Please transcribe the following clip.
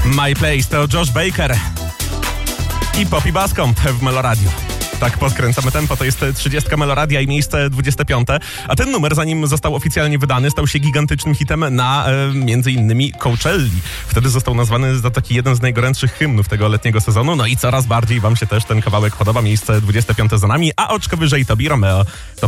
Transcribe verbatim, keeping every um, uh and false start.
My Place to Josh Baker i Poppy Bascomb w Meloradiu. Tak podkręcamy tempo, to jest trzydziestka Meloradia i miejsce dwudzieste piąte. A ten numer, zanim został oficjalnie wydany, stał się gigantycznym hitem na e, między innymi Coachelli. Wtedy został nazwany za taki jeden z najgorętszych hymnów tego letniego sezonu. No i coraz bardziej wam się też ten kawałek podoba. Miejsce dwudzieste piąte za nami, a oczko wyżej Tobi Romeo. To